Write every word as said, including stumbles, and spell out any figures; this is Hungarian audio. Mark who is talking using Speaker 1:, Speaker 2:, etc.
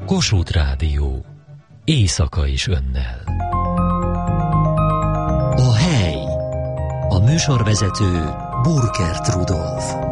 Speaker 1: Kossuth Rádió. Éjszaka is önnel. A hely. A műsorvezető Burkert Rudolf.